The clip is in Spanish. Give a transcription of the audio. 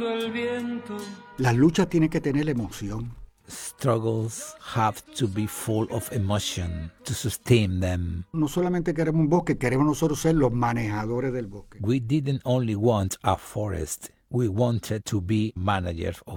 el viento. Las luchas tienen que tener emoción. Struggles have to be full of emotion to sustain them. No solamente queremos un bosque, queremos nosotros ser los manejadores del bosque. We didn't only want a forest, we wanted to be managers of